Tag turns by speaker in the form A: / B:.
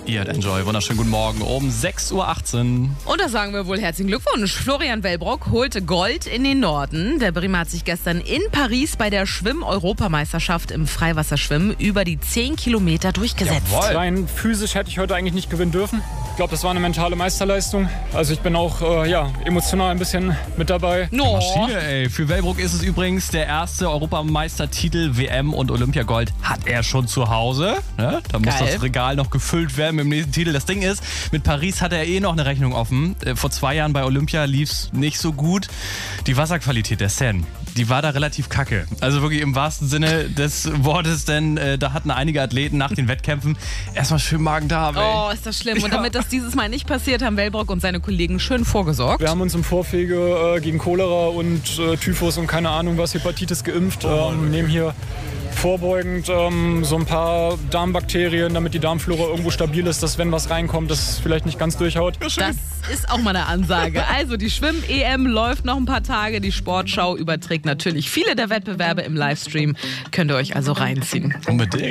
A: Ihr hört Enjoy. Wunderschönen guten Morgen um 6.18 Uhr.
B: Und da sagen wir wohl herzlichen Glückwunsch. Florian Wellbrock holte Gold in den Norden. Der Bremer hat sich gestern in Paris bei der Schwimm-Europameisterschaft im Freiwasserschwimmen über die 10 Kilometer durchgesetzt.
C: Rein physisch hätte ich heute eigentlich nicht gewinnen dürfen. Ich glaube, das war eine mentale Meisterleistung. Also ich bin auch emotional ein bisschen mit dabei.
B: No.
A: Maschine, ey. Für Wellbrock ist es übrigens der erste Europameistertitel, WM und Olympiagold hat er schon zu Hause. Ne? Da muss
B: Geil.
A: das Regal noch gefüllt werden mit dem nächsten Titel. Das Ding ist, mit Paris hat er noch eine Rechnung offen. Vor 2 Jahren bei Olympia lief es nicht so gut. Die Wasserqualität der Seine, die war da relativ kacke. Also wirklich im wahrsten Sinne des Wortes, denn da hatten einige Athleten nach den Wettkämpfen erstmal schön Magen-Darm.
B: Oh, ist das schlimm. Und damit das dieses Mal nicht passiert, haben Wellbrock und seine Kollegen schön vorgesorgt.
C: Wir haben uns im Vorwege gegen Cholera und Typhus und keine Ahnung was, Hepatitis geimpft. Nehmen hier vorbeugend so ein paar Darmbakterien, damit die Darmflora irgendwo stabil ist, dass wenn was reinkommt, das vielleicht nicht ganz durchhaut.
B: Das ist auch mal eine Ansage. Also die Schwimm-EM läuft noch ein paar Tage. Die Sportschau überträgt natürlich viele der Wettbewerbe im Livestream. Könnt ihr euch also reinziehen.
A: Unbedingt.